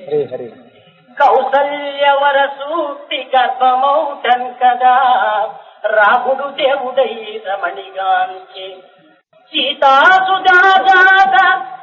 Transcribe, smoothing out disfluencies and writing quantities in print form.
హరి హరి. కౌసల్యవర సూక్తి గర్భమౌటన్ కదా రాముడు దేవుడై రమణిగాంచి సీతాసుజాత